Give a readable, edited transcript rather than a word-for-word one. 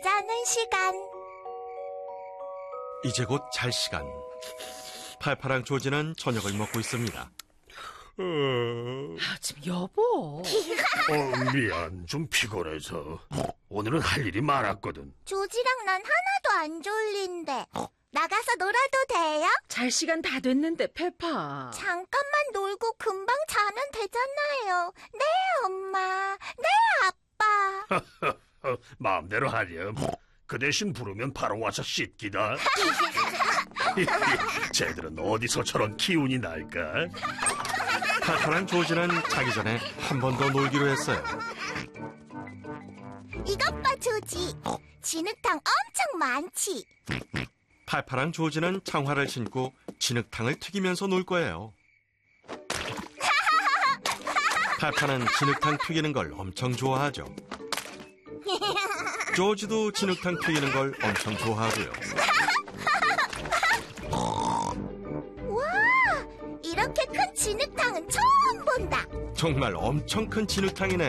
자는 시간. 이제 곧 잘 시간. 팔팔랑 조지는 저녁을 먹고 있습니다. 지금 여보. 미안. 좀 피곤해서. 오늘은 할 일이 많았거든. 조지랑 난 하나도 안 졸린데. 나가서 놀아도 돼요? 잘 시간 다 됐는데, 페파. 잠깐만 놀고 금방 자면 되잖아요. 네, 엄마. 네, 아빠. 마음대로 하렴. 그 대신 부르면 바로 와서 씻기다. 쟤들은 어디서 저런 기운이 날까? 팔팔랑 조지는 자기 전에 한 번 더 놀기로 했어요. 이것 봐, 조지. 진흙탕 엄청 많지? 팔팔랑 조지는 장화를 신고 진흙탕을 튀기면서 놀 거예요. 팔팔은 진흙탕 튀기는 걸 엄청 좋아하죠. 조지도 진흙탕 튀기는 걸 엄청 좋아하고요. 와, 이렇게 큰 진흙탕은 처음 본다. 정말 엄청 큰 진흙탕이네.